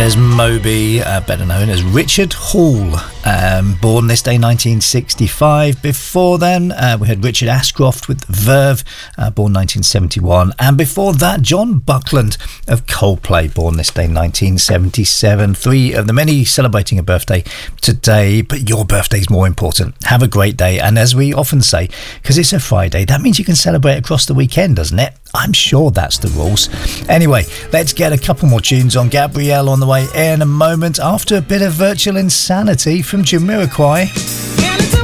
There's Moby, better known as Richard Hall, born this day 1965. Before then we had Richard Ashcroft with Verve, born 1971, and before that John Buckland of Coldplay, born this day 1977. Three of the many celebrating a birthday today, but your birthday's more important. Have a great day, and as we often say, because it's a Friday, that means you can celebrate across the weekend, doesn't it? I'm sure that's the rules. Anyway, let's get a couple more tunes on. Gabrielle on the way in a moment after a bit of Virtual Insanity from Jamiroquai.